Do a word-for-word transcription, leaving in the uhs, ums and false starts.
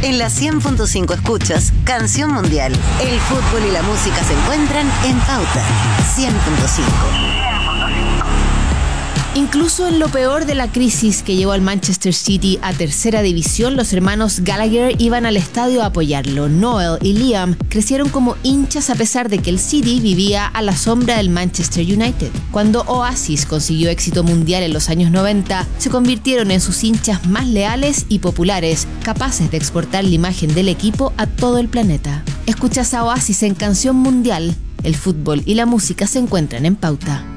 En la cien punto cinco escuchas Canción Mundial. El fútbol y la música se encuentran en Pauta cien punto cinco. Incluso en lo peor de la crisis que llevó al Manchester City a tercera división, los hermanos Gallagher iban al estadio a apoyarlo. Noel y Liam crecieron como hinchas a pesar de que el City vivía a la sombra del Manchester United. Cuando Oasis consiguió éxito mundial en los años noventa, se convirtieron en sus hinchas más leales y populares, capaces de exportar la imagen del equipo a todo el planeta. Escuchas a Oasis en Canción Mundial. El fútbol y la música se encuentran en Pauta.